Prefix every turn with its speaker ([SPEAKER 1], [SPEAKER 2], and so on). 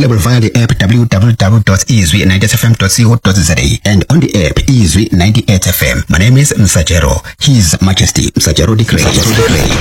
[SPEAKER 1] available via the app www.izwi90fm.co.za and on the app Izwi 98FM. My name is Msajero. His Majesty Msajero declares.